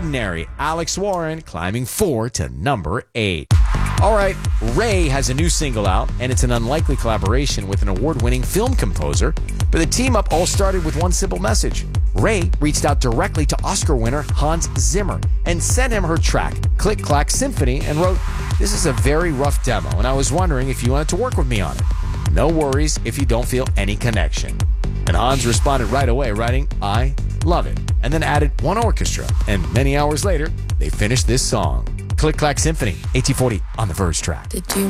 Ordinary. Alex Warren climbing 4 to number 8. All right, Ray has a new single out, and it's an unlikely collaboration with an award-winning film composer. But the team up all started with one simple message. Ray reached out directly to Oscar winner Hans Zimmer and sent him her track, Click Clack Symphony, and wrote, "This is a very rough demo, and I was wondering if you wanted to work with me on it. No worries if you don't feel any connection." And Hans responded right away, writing, "I love it," and then added one orchestra. And many hours later, they finished this song. Click Clack Symphony, 1840 on the Verge track. Did you